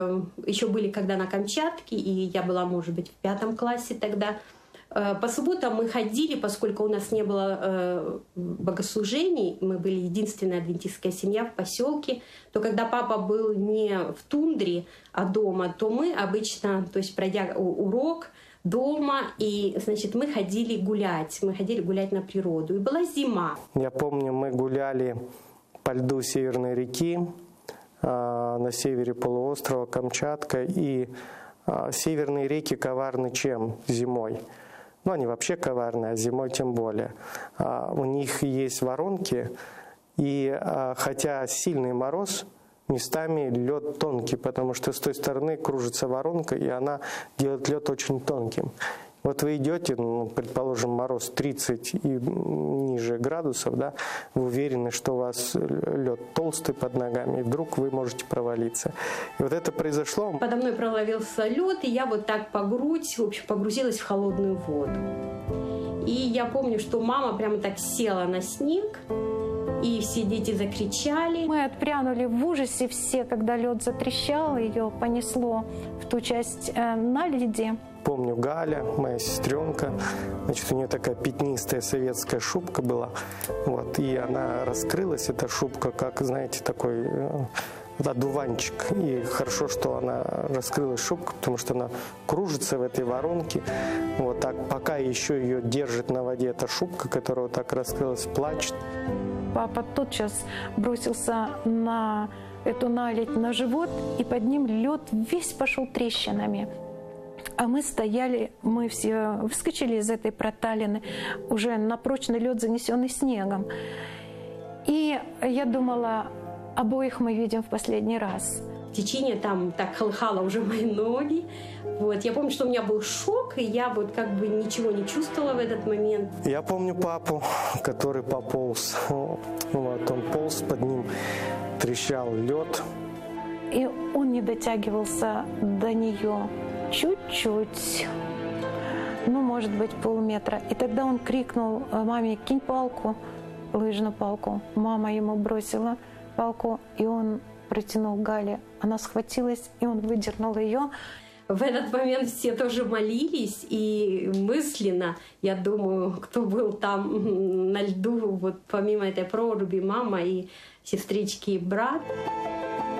Еще были когда на Камчатке, и я была, может быть, в 5 классе тогда. По субботам мы ходили, поскольку у нас не было богослужений, мы были единственная адвентистская семья в поселке, то когда папа был не в тундре, а дома, то мы обычно, то есть пройдя урок дома, и, значит, мы ходили гулять на природу. И была зима. Я помню, мы гуляли по льду Северной реки, на севере полуострова Камчатка, и северные реки коварны чем зимой? Ну, они вообще коварные, а зимой тем более. У них есть воронки, и хотя сильный мороз, местами лед тонкий, потому что с той стороны кружится воронка, и она делает лед очень тонким. Вот вы идете, ну, предположим, мороз 30 и ниже градусов, да, вы уверены, что у вас лед толстый под ногами, и вдруг вы можете провалиться. И вот это произошло. Подо мной проловился лед, и я вот так по грудь, в общем, погрузилась в холодную воду. И я помню, что мама прямо так села на снег, и все дети закричали. Мы отпрянули в ужасе все, когда лед затрещал, ее понесло в ту часть на льде. Помню, Галя, моя сестренка, значит, у нее такая пятнистая советская шубка была, вот, и она раскрылась, эта шубка, как, знаете, такой одуванчик. И хорошо, что она раскрылась, шубка, потому что она кружится в этой воронке. Вот так, пока еще ее держит на воде эта шубка, которая вот так раскрылась, плачет. Папа тотчас бросился на эту наледь на живот, и под ним лед весь пошел трещинами. А мы стояли, мы все выскочили из этой проталины, уже на прочный лед, занесенный снегом. И я думала, обоих мы видим в последний раз. Течение там так колыхало уже мои ноги. Вот. Я помню, что у меня был шок, и я вот как бы ничего не чувствовала в этот момент. Я помню папу, который пополз. Вот, он полз, под ним трещал лед. И он не дотягивался до нее чуть-чуть, ну, может быть, полметра. И тогда он крикнул маме: «Кинь палку, лыжную палку». Мама ему бросила палку, и он протянул Гале. Она схватилась, и он выдернул ее. В этот момент все тоже молились, и мысленно, я думаю, кто был там на льду, вот помимо этой проруби, мама и сестрички и брат.